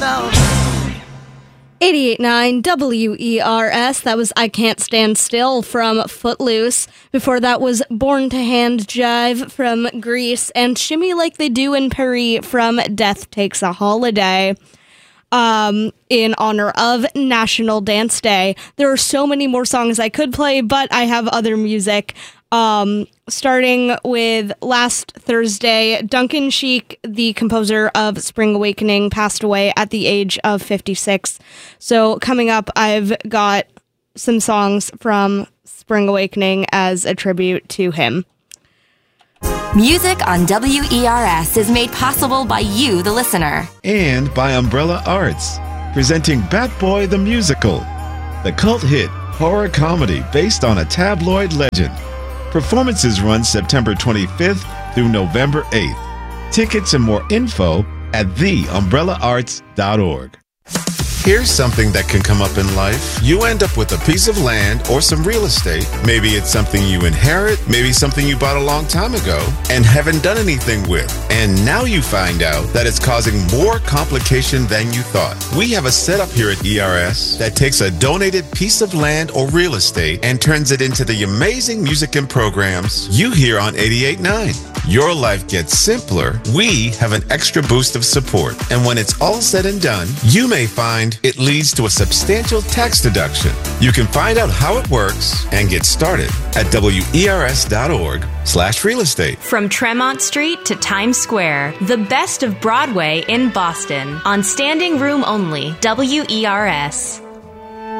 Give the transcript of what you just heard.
88.9 WERS. That was I Can't Stand Still from Footloose. Before that was Born to Hand Jive from Grease and Shimmy Like They Do in Paris from Death Takes a Holiday. In honor of National Dance Day. There are so many more songs I could play, but I have other music. Starting with last Thursday, Duncan Sheik, the composer of Spring Awakening, passed away at the age of 56. So coming up, I've got some songs from Spring Awakening as a tribute to him. Music on WERS is made possible by you, the listener. And by Umbrella Arts, presenting Bat Boy the Musical, the cult hit horror comedy based on a tabloid legend. Performances run September 25th through November 8th. Tickets and more info at theumbrellarts.org. Here's something that can come up in life. You end up with a piece of land or some real estate. Maybe it's something you inherit, maybe something you bought a long time ago and haven't done anything with. And now you find out that it's causing more complication than you thought. We have a setup here at ERS that takes a donated piece of land or real estate and turns it into the amazing music and programs you hear on 88.9. Your life gets simpler. We have an extra boost of support. And when it's all said and done, you may find it leads to a substantial tax deduction. You can find out how it works and get started at WERS.org/real estate. From Tremont Street to Times Square, the best of Broadway in Boston on standing room only, WERS.